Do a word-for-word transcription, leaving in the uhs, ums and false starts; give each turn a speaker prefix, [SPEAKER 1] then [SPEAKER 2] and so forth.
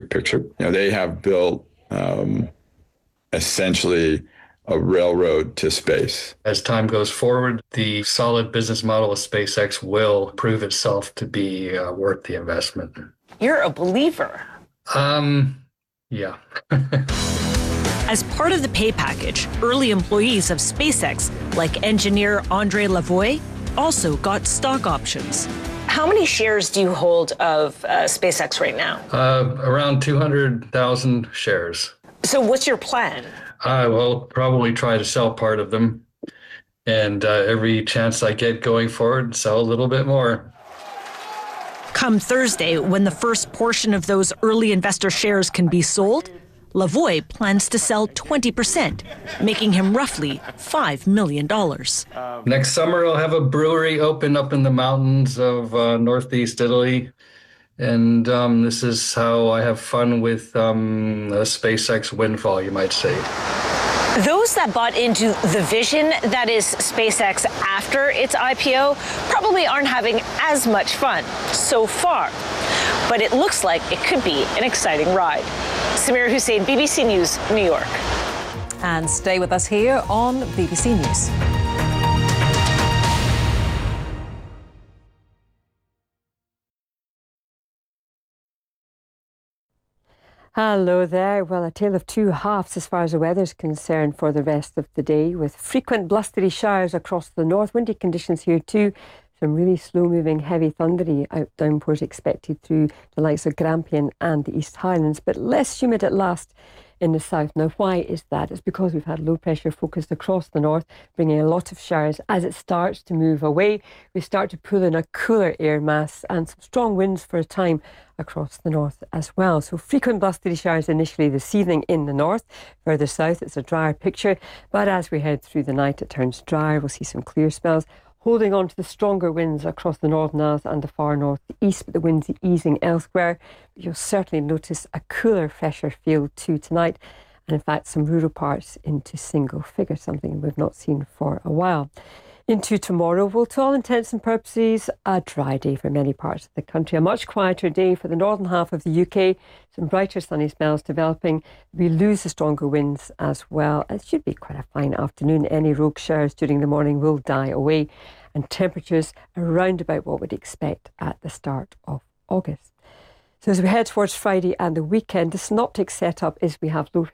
[SPEAKER 1] big picture. You know, they have built um, essentially a railroad to space.
[SPEAKER 2] As time goes forward, the solid business model of SpaceX will prove itself to be uh, worth the investment.
[SPEAKER 3] You're a believer.
[SPEAKER 2] Um, yeah.
[SPEAKER 4] As part of the pay package, early employees of SpaceX, like engineer Andre Lavoie, also got stock options.
[SPEAKER 3] How many shares do you hold of uh, SpaceX right now?
[SPEAKER 2] Uh, around two hundred thousand shares.
[SPEAKER 3] So what's your plan?
[SPEAKER 2] I will probably try to sell part of them. And uh, every chance I get going forward, sell a little bit more.
[SPEAKER 4] Come Thursday, when the first portion of those early investor shares can be sold, Lavoie plans to sell twenty percent, making him roughly five million dollars.
[SPEAKER 2] Next summer, I'll have a brewery open up in the mountains of uh, Northeast Italy. And um, this is how I have fun with um, a SpaceX windfall, you might say.
[SPEAKER 3] Those that bought into the vision that is SpaceX after its I P O probably aren't having as much fun so far. But it looks like it could be an exciting ride. Samira Hussein, B B C News, New York.
[SPEAKER 5] And stay with us here on B B C News.
[SPEAKER 6] Hello there. Well, a tale of two halves as far as the weather's concerned for the rest of the day, with frequent blustery showers across the north. Windy conditions here too. Some really slow-moving, heavy, thundery out downpours expected through the likes of Grampian and the East Highlands, but less humid at last in the south. Now, why is that? It's because we've had low pressure focused across the north, bringing a lot of showers. As it starts to move away, we start to pull in a cooler air mass and some strong winds for a time across the north as well. So frequent blustery showers initially this evening in the north. Further south, it's a drier picture, but as we head through the night, it turns drier. We'll see some clear spells, holding on to the stronger winds across the Northern Isles and the far northeast, but the winds easing elsewhere. You'll certainly notice a cooler, fresher feel too tonight, and in fact some rural parts into single figures, something we've not seen for a while. Into tomorrow, well, to all intents and purposes, a dry day for many parts of the country. A much quieter day for the northern half of the U K. Some brighter sunny spells developing. We lose the stronger winds as well. It should be quite a fine afternoon. Any rogue showers during the morning will die away. And temperatures around about what we'd expect at the start of August. So as we head towards Friday and the weekend, the synoptic setup is we have low